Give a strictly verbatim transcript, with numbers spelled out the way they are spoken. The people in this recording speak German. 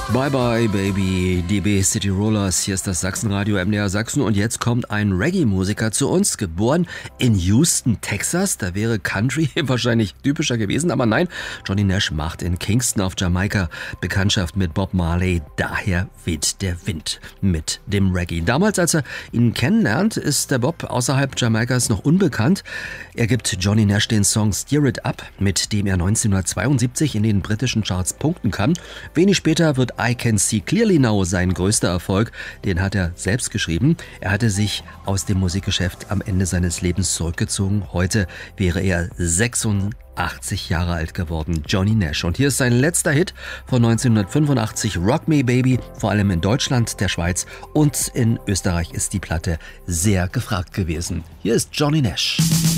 Bye bye baby, D B City Rollers, hier ist das Sachsenradio M D R Sachsen und jetzt kommt ein Reggae-Musiker zu uns, geboren in Houston, Texas. Da wäre Country wahrscheinlich typischer gewesen, aber nein, Johnny Nash macht in Kingston auf Jamaika Bekanntschaft mit Bob Marley, daher weht der Wind mit dem Reggae. Damals, als er ihn kennenlernt, ist der Bob außerhalb Jamaikas noch unbekannt. Er gibt Johnny Nash den Song Steer It Up, mit dem er neunzehnhundertzweiundsiebzig in den britischen Charts punkten kann. Wenig später wird I Can See Clearly Now sein größter Erfolg. Den hat er selbst geschrieben. Er hatte sich aus dem Musikgeschäft am Ende seines Lebens zurückgezogen. Heute wäre er sechsundachtzig Jahre alt geworden, Johnny Nash. Und hier ist sein letzter Hit von neunzehnhundertfünfundachtzig, Rock Me Baby. Vor allem in Deutschland, der Schweiz und in Österreich ist die Platte sehr gefragt gewesen. Hier ist Johnny Nash.